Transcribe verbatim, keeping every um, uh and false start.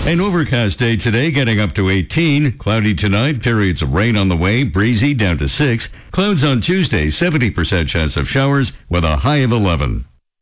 An overcast day today, getting up to eighteen. Cloudy tonight, periods of rain on the way, breezy down to six. Clouds on Tuesday, seventy percent chance of showers with a high of eleven.